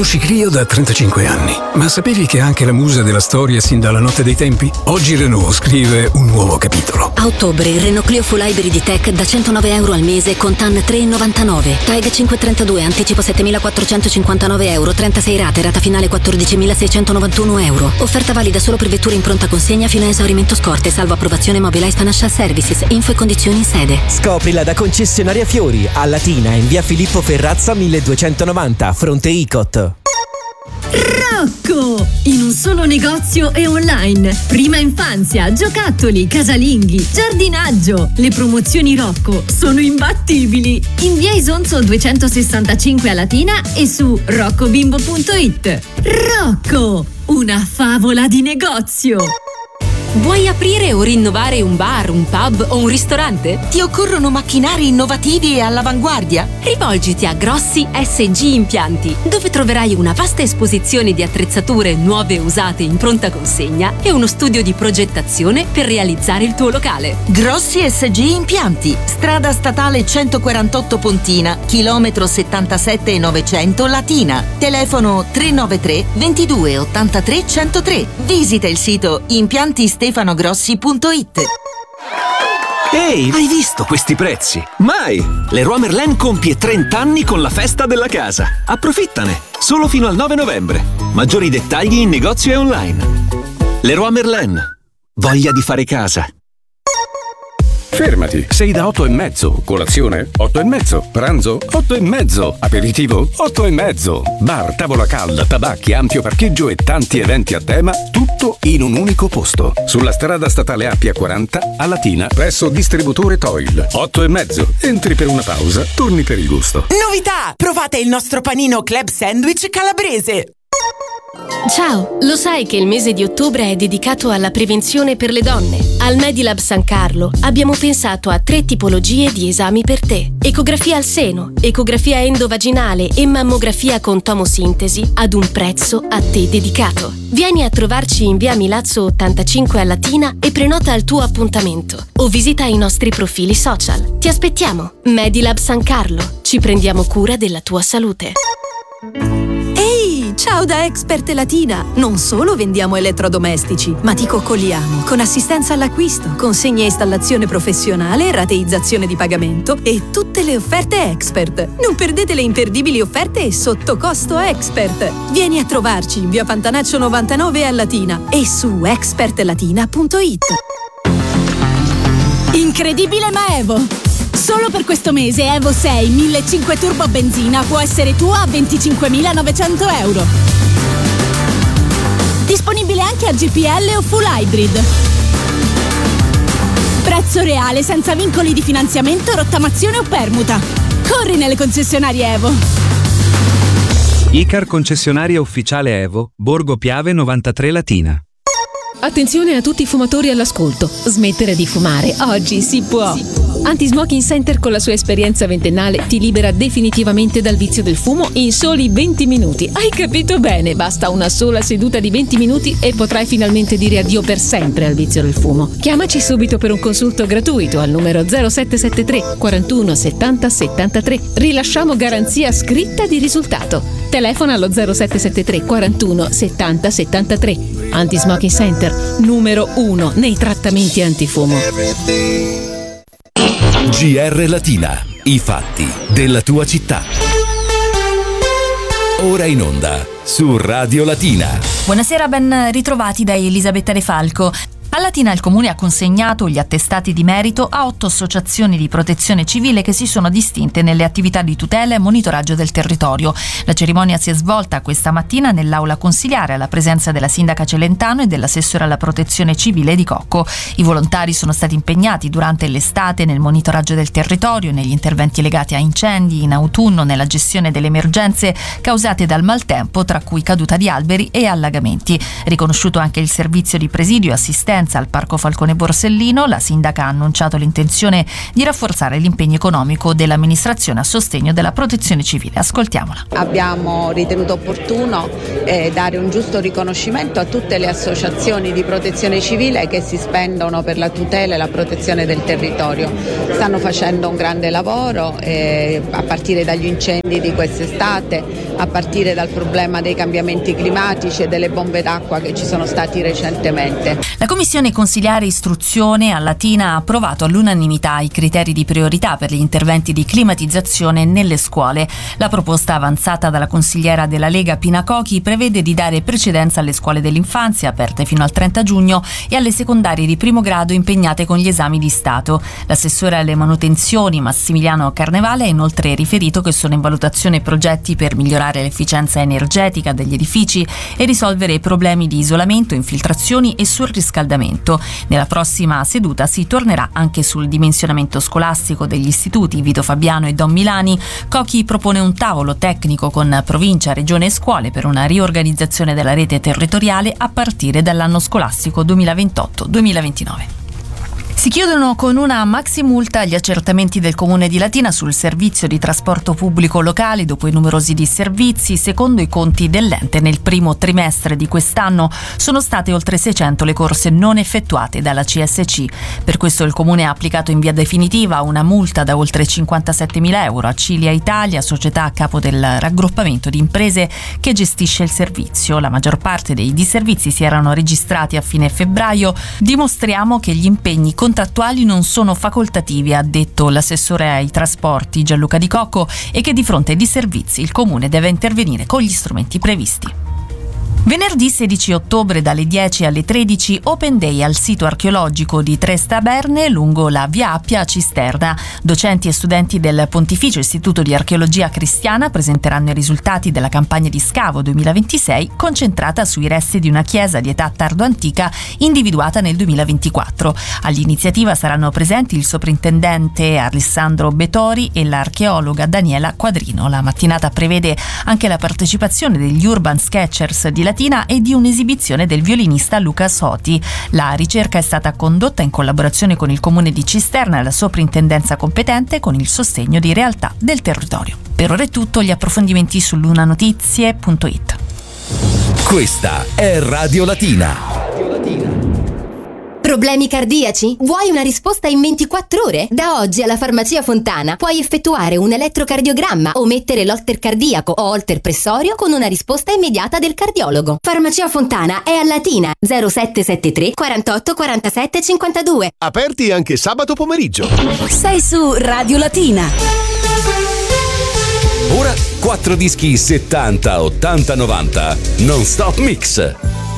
Conosci Clio da 35 anni, ma sapevi che è anche la musa della storia sin dalla notte dei tempi? Oggi Renault scrive un nuovo capitolo. A ottobre il Renault Clio Full Hybrid Tech da €109 al mese con TAN 3,99. TAG 532, anticipo €7.459, 36 rate, rata finale €14.691. Offerta valida solo per vetture in pronta consegna fino a esaurimento scorte, salvo approvazione Mobilize Financial Services. Info e condizioni in sede. Scoprila da concessionaria Fiori, a Latina in via Filippo Ferrazza 1290, fronte Icot. Rocco! In un solo negozio e online. Prima infanzia, giocattoli, casalinghi, giardinaggio. Le promozioni Rocco sono imbattibili. In via Isonzo 265 a Latina e su roccobimbo.it. Rocco! Una favola di negozio! Vuoi aprire o rinnovare un bar, un pub o un ristorante? Ti occorrono macchinari innovativi e all'avanguardia? Rivolgiti a Grossi SG Impianti, dove troverai una vasta esposizione di attrezzature nuove e usate in pronta consegna e uno studio di progettazione per realizzare il tuo locale. Grossi SG Impianti, strada statale 148 Pontina, chilometro 77,900 Latina. Telefono 393 22 83 103. Visita il sito impiantistefanogrossi.it. Ehi, hai visto questi prezzi? Mai! Leroy Merlin compie 30 anni con la festa della casa. Approfittane! Solo fino al 9 novembre. Maggiori dettagli in negozio e online. Leroy Merlin. Voglia di fare casa. Fermati, sei da 8,5. Colazione? 8,5. Pranzo? 8,5. Aperitivo? 8,5. Bar, tavola calda, tabacchi, ampio parcheggio e tanti eventi a tema, tutto in un unico posto. Sulla strada statale Appia 40 a Latina, presso distributore Toil. 8,5. Entri per una pausa, torni per il gusto. Novità! Provate il nostro panino Club Sandwich calabrese. Ciao, lo sai che il mese di ottobre è dedicato alla prevenzione per le donne? Al Medilab San Carlo abbiamo pensato a 3 tipologie di esami per te. Ecografia al seno, ecografia endovaginale e mammografia con tomosintesi ad un prezzo a te dedicato. Vieni a trovarci in via Milazzo 85 a Latina e prenota il tuo appuntamento o visita i nostri profili social. Ti aspettiamo! Medilab San Carlo, ci prendiamo cura della tua salute. Ciao da Expert Latina! Non solo vendiamo elettrodomestici, ma ti coccoliamo con assistenza all'acquisto, consegna e installazione professionale, rateizzazione di pagamento e tutte le offerte Expert. Non perdete le imperdibili offerte sotto costo Expert. Vieni a trovarci in via Pantanaccio 99 a Latina e su expertlatina.it. Incredibile ma Evo! Solo per questo mese Evo 6 1.500 turbo benzina può essere tua a €25.900. Disponibile anche a GPL o Full Hybrid. Prezzo reale senza vincoli di finanziamento, rottamazione o permuta. Corri nelle concessionarie Evo. Icar concessionaria ufficiale Evo, Borgo Piave 93 Latina. Attenzione a tutti i fumatori all'ascolto. Smettere di fumare oggi si può. Anti-Smoking Center con la sua esperienza ventennale ti libera definitivamente dal vizio del fumo in soli 20 minuti. Hai capito bene? Basta una sola seduta di 20 minuti e potrai finalmente dire addio per sempre al vizio del fumo. Chiamaci subito per un consulto gratuito al numero 0773 41 70 73. Rilasciamo garanzia scritta di risultato. Telefona allo 0773 41 70 73. Anti-Smoking Center, numero 1 nei trattamenti antifumo. GR Latina, i fatti della tua città. Ora in onda su Radio Latina. Buonasera, ben ritrovati da Elisabetta De Falco. A Latina il Comune ha consegnato gli attestati di merito a 8 associazioni di protezione civile che si sono distinte nelle attività di tutela e monitoraggio del territorio. La cerimonia si è svolta questa mattina nell'aula consiliare alla presenza della sindaca Celentano e dell'assessore alla protezione civile di Cocco. I volontari sono stati impegnati durante l'estate nel monitoraggio del territorio, negli interventi legati a incendi, in autunno nella gestione delle emergenze causate dal maltempo, tra cui caduta di alberi e allagamenti. Riconosciuto anche il servizio di presidio e assistenza al Parco Falcone Borsellino, la sindaca ha annunciato l'intenzione di rafforzare l'impegno economico dell'amministrazione a sostegno della protezione civile. Ascoltiamola. Abbiamo ritenuto opportuno dare un giusto riconoscimento a tutte le associazioni di protezione civile che si spendono per la tutela e la protezione del territorio. Stanno facendo un grande lavoro a partire dagli incendi di quest'estate a partire dal problema dei cambiamenti climatici e delle bombe d'acqua che ci sono stati recentemente. La Commissione Consiliare Istruzione a Latina ha approvato all'unanimità i criteri di priorità per gli interventi di climatizzazione nelle scuole. La proposta avanzata dalla consigliera della Lega Pina Cochi prevede di dare precedenza alle scuole dell'infanzia aperte fino al 30 giugno e alle secondarie di primo grado impegnate con gli esami di Stato. L'assessore alle manutenzioni Massimiliano Carnevale ha inoltre riferito che sono in valutazione progetti per migliorare l'efficienza energetica degli edifici e risolvere problemi di isolamento, infiltrazioni e surriscaldamento. Nella prossima seduta si tornerà anche sul dimensionamento scolastico degli istituti Vito Fabiano e Don Milani. Cochi propone un tavolo tecnico con provincia, regione e scuole per una riorganizzazione della rete territoriale a partire dall'anno scolastico 2028-2029. Si chiudono con una maxi multa gli accertamenti del Comune di Latina sul servizio di trasporto pubblico locale dopo i numerosi disservizi. Secondo i conti dell'ente, nel primo trimestre di quest'anno sono state oltre 600 le corse non effettuate dalla CSC. Per questo il Comune ha applicato in via definitiva una multa da oltre 57.000 euro a Cilia Italia, società a capo del raggruppamento di imprese che gestisce il servizio. La maggior parte dei disservizi si erano registrati a fine febbraio. Dimostriamo che gli impegni contrattuali non sono facoltativi, ha detto l'assessore ai trasporti Gianluca Di Cocco, e che di fronte ai disservizi il Comune deve intervenire con gli strumenti previsti. Venerdì 16 ottobre dalle 10 alle 13 Open Day al sito archeologico di Tresta Berne lungo la Via Appia a Cisterna. Docenti e studenti del Pontificio Istituto di Archeologia Cristiana presenteranno i risultati della campagna di scavo 2026 concentrata sui resti di una chiesa di età tardo-antica individuata nel 2024. All'iniziativa saranno presenti il soprintendente Alessandro Betori e l'archeologa Daniela Quadrino. La mattinata prevede anche la partecipazione degli Urban Sketchers di Latina e di un'esibizione del violinista Luca Soti. La ricerca è stata condotta in collaborazione con il Comune di Cisterna e la soprintendenza competente con il sostegno di realtà del territorio. Per ora è tutto, gli approfondimenti su lunanotizie.it. Questa è Radio Latina. Problemi cardiaci? Vuoi una risposta in 24 ore? Da oggi alla Farmacia Fontana puoi effettuare un elettrocardiogramma o mettere l'holter cardiaco o holter pressorio con una risposta immediata del cardiologo. Farmacia Fontana è a Latina 0773 48 47 52. Aperti anche sabato pomeriggio. Sei su Radio Latina. Ora 4 dischi 70, 80, 90 non stop mix.